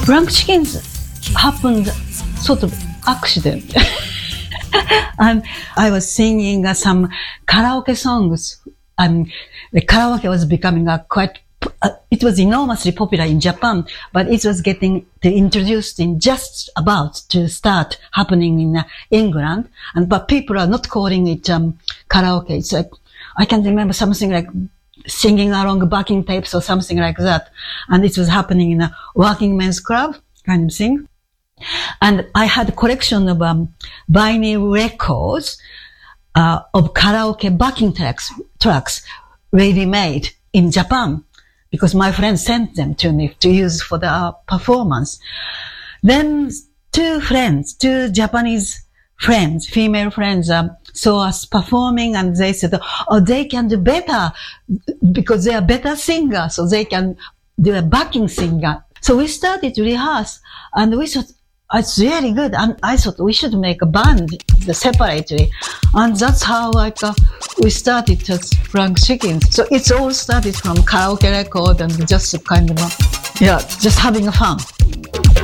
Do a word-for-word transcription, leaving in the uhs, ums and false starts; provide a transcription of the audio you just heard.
Frank Chickens happened sort of accident. And I was singing uh, some karaoke songs, and the karaoke was becoming a quite, uh, it was enormously popular in Japan, but it was getting to introduced in just about to start happening in uh, England. And, but people are not calling it, um, karaoke. It's like, I can remember something like singing along backing tapes or something like that. And it was happening in a working men's club kind of thing. And I had a collection of um, vinyl records uh, of karaoke backing tracks, tracks ready-made in Japan, because my friend sent them to me to use for the uh, performance. Then two friends, two Japanese friends, female friends, um, saw us performing, and they said, "Oh, they can do better because they are better singers, so they can do a backing singer." So we started to rehearse, and we thought, it's really good. And I thought we should make a band separately. And that's how like uh, we started as Frank Chickens. So it's all started from karaoke record and just kind of, uh, yeah, just having fun.